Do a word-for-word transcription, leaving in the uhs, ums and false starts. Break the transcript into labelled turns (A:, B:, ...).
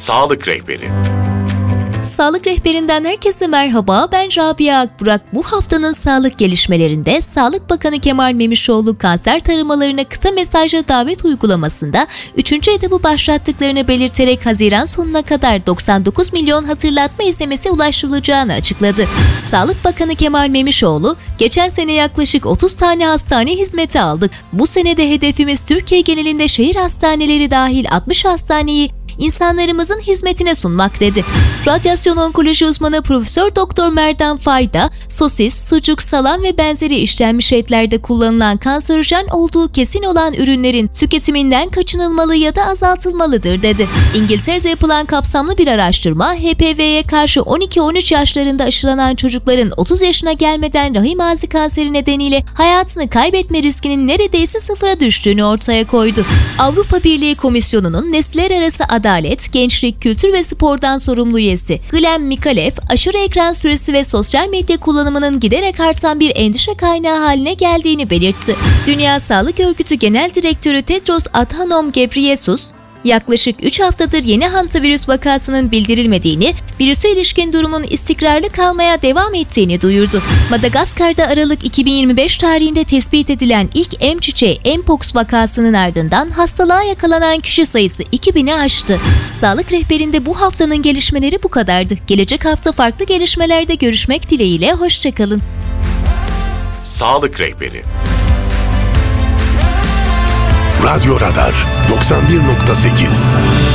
A: Sağlık Rehberi.
B: Sağlık Rehberinden herkese merhaba, ben Rabia Akburak. Bu haftanın sağlık gelişmelerinde Sağlık Bakanı Kemal Memişoğlu kanser taramalarına kısa mesajla davet uygulamasında üçüncü etabı başlattıklarını belirterek Haziran sonuna kadar doksan dokuz milyon hatırlatma S M S'e ulaştırılacağını açıkladı. Sağlık Bakanı Kemal Memişoğlu, geçen sene yaklaşık otuz tane hastane hizmeti aldık. Bu sene de hedefimiz Türkiye genelinde şehir hastaneleri dahil altmış hastaneyi İnsanlarımızın hizmetine sunmak dedi. Radyasyon onkoloji uzmanı Profesör Doktor Merdan Fayda, sosis, sucuk, salam ve benzeri işlenmiş etlerde kullanılan kanserojen olduğu kesin olan ürünlerin tüketiminden kaçınılmalı ya da azaltılmalıdır dedi. İngiltere'de yapılan kapsamlı bir araştırma, H P V'ye karşı on iki on üç yaşlarında aşılanan çocukların otuz yaşına gelmeden rahim ağzı kanseri nedeniyle hayatını kaybetme riskinin neredeyse sıfıra düştüğünü ortaya koydu. Avrupa Birliği Komisyonu'nun nesiller arası Adalet, Gençlik, Kültür ve Spor'dan sorumlu üyesi Glenn Mikalev, aşırı ekran süresi ve sosyal medya kullanımının giderek artan bir endişe kaynağı haline geldiğini belirtti. Dünya Sağlık Örgütü Genel Direktörü Tedros Adhanom Ghebreyesus, yaklaşık üç haftadır yeni hantavirüs vakasının bildirilmediğini, virüse ilişkin durumun istikrarlı kalmaya devam ettiğini duyurdu. Madagaskar'da Aralık iki bin yirmi beş tarihinde tespit edilen ilk M çiçeği Mpox vakasının ardından hastalığa yakalanan kişi sayısı iki bini aştı. Sağlık Rehberi'nde bu haftanın gelişmeleri bu kadardı. Gelecek hafta farklı gelişmelerde görüşmek dileğiyle, hoşçakalın.
A: Sağlık Rehberi.
C: Radyo Radar doksan bir nokta sekiz